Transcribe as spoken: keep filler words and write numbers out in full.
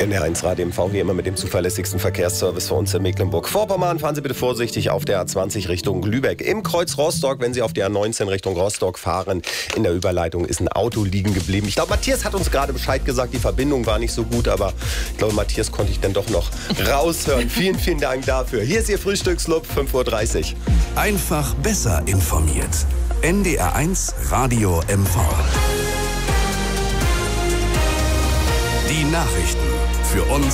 N D R eins Radio M V hier immer mit dem zuverlässigsten Verkehrsservice für uns in Mecklenburg-Vorpommern. Fahren Sie bitte vorsichtig auf der A zwanzig Richtung Lübeck. Im Kreuz Rostock, wenn Sie auf der A neunzehn Richtung Rostock fahren, in der Überleitung ist ein Auto liegen geblieben. Ich glaube, Matthias hat uns gerade Bescheid gesagt, die Verbindung war nicht so gut, aber ich glaube, Matthias konnte ich dann doch noch raushören. Vielen, vielen Dank dafür. Hier ist Ihr Frühstückslub, fünf Uhr dreißig. Einfach besser informiert. N D R eins Radio M V. Die Nachrichten für uns